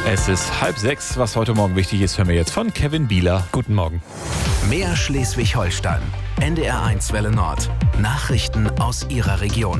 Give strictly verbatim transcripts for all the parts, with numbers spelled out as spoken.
Es ist halb sechs. Was heute Morgen wichtig ist, hören wir jetzt von Kevin Bieler. Guten Morgen. Mehr Schleswig-Holstein. N D R eins Welle Nord. Nachrichten aus Ihrer Region.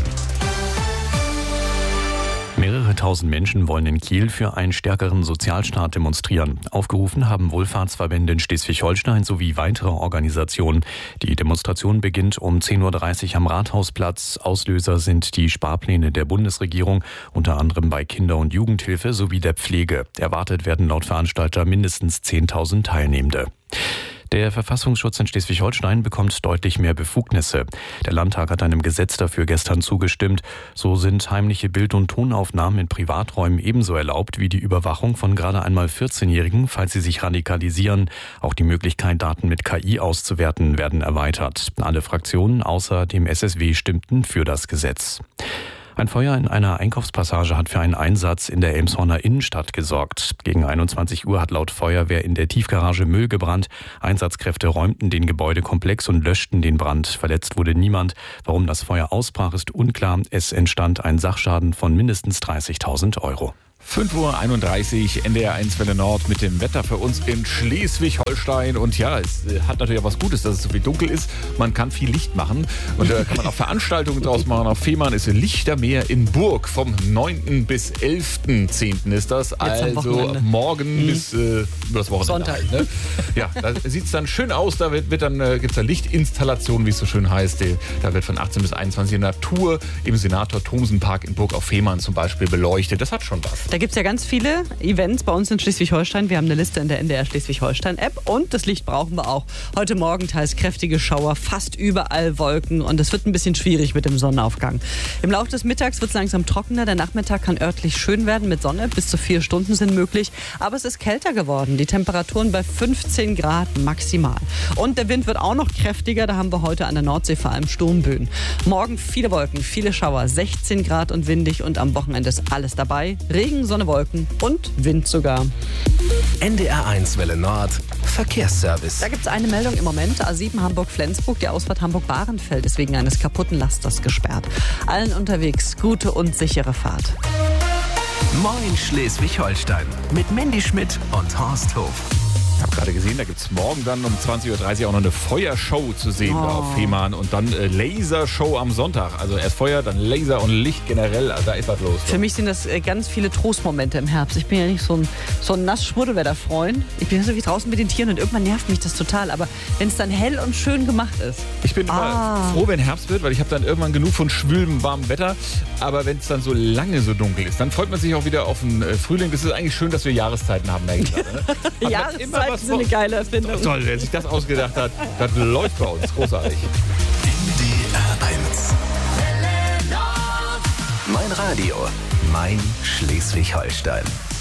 Mehrere tausend Menschen wollen in Kiel für einen stärkeren Sozialstaat demonstrieren. Aufgerufen haben Wohlfahrtsverbände in Schleswig-Holstein sowie weitere Organisationen. Die Demonstration beginnt um zehn Uhr dreißig am Rathausplatz. Auslöser sind die Sparpläne der Bundesregierung, unter anderem bei Kinder- und Jugendhilfe sowie der Pflege. Erwartet werden laut Veranstalter mindestens zehntausend Teilnehmende. Der Verfassungsschutz in Schleswig-Holstein bekommt deutlich mehr Befugnisse. Der Landtag hat einem Gesetz dafür gestern zugestimmt. So sind heimliche Bild- und Tonaufnahmen in Privaträumen ebenso erlaubt wie die Überwachung von gerade einmal vierzehnjährigen, falls sie sich radikalisieren. Auch die Möglichkeit, Daten mit K I auszuwerten, werden erweitert. Alle Fraktionen außer dem S S W stimmten für das Gesetz. Ein Feuer in einer Einkaufspassage hat für einen Einsatz in der Elmshorner Innenstadt gesorgt. Gegen einundzwanzig Uhr hat laut Feuerwehr in der Tiefgarage Müll gebrannt. Einsatzkräfte räumten den Gebäudekomplex und löschten den Brand. Verletzt wurde niemand. Warum das Feuer ausbrach, ist unklar. Es entstand ein Sachschaden von mindestens dreißigtausend Euro. fünf Uhr einunddreißig, N D R eins Welle Nord mit dem Wetter für uns in Schleswig-Holstein. Und ja, es hat natürlich auch was Gutes, dass es so viel dunkel ist. Man kann viel Licht machen und da kann man auch Veranstaltungen draus machen. Auf Fehmarn ist Lichtermeer in Burg vom neunten bis elften zehnten ist das. Jetzt Also morgen mhm. bis äh, über das Wochenende. Sonntag. Halt, ne? Ja, da sieht es dann schön aus. Da wird, wird dann, äh, gibt es da Lichtinstallationen, wie es so schön heißt. Die, da wird von achtzehn bis einundzwanzig Natur im Senator-Thomsen-Park in Burg auf Fehmarn zum Beispiel beleuchtet. Das hat schon was. Da gibt es ja ganz viele Events bei uns in Schleswig-Holstein. Wir haben eine Liste in der N D R Schleswig-Holstein-App und das Licht brauchen wir auch. Heute Morgen teils kräftige Schauer, fast überall Wolken und es wird ein bisschen schwierig mit dem Sonnenaufgang. Im Laufe des Mittags wird es langsam trockener. Der Nachmittag kann örtlich schön werden mit Sonne. Bis zu vier Stunden sind möglich. Aber es ist kälter geworden. Die Temperaturen bei fünfzehn Grad maximal. Und der Wind wird auch noch kräftiger. Da haben wir heute an der Nordsee vor allem Sturmböen. Morgen viele Wolken, viele Schauer, sechzehn Grad und windig und am Wochenende ist alles dabei. Regen, Sonne, Wolken und Wind sogar. N D R eins Welle Nord. Verkehrsservice. Da gibt es eine Meldung im Moment. A sieben Hamburg-Flensburg. Die Ausfahrt Hamburg-Bahrenfeld ist wegen eines kaputten Lasters gesperrt. Allen unterwegs gute und sichere Fahrt. Moin Schleswig-Holstein. Mit Mandy Schmidt und Horst Hof. Ich habe gerade gesehen, da gibt es morgen dann um zwanzig Uhr dreißig auch noch eine Feuershow zu sehen oh. da auf Fehmarn und dann äh, Lasershow am Sonntag. Also erst Feuer, dann Laser und Licht generell. Also da ist was los. Für mich sind das äh, ganz viele Trostmomente im Herbst. Ich bin ja nicht so ein, so ein Nass-Schmuddelwetter-Freund. Ich bin ja so wie draußen mit den Tieren und irgendwann nervt mich das total. Aber wenn es dann hell und schön gemacht ist. Ich bin ah. immer froh, wenn Herbst wird, weil ich habe dann irgendwann genug von schwülem, warmem Wetter. Aber wenn es dann so lange so dunkel ist, dann freut man sich auch wieder auf den äh, Frühling. Das ist eigentlich schön, dass wir Jahreszeiten haben. Ne? Jahreszeiten sind eine geile Erfindung. Toll, wer sich das ausgedacht hat, das läuft bei uns. Großartig. N D R eins. Mein Radio, mein Schleswig-Holstein.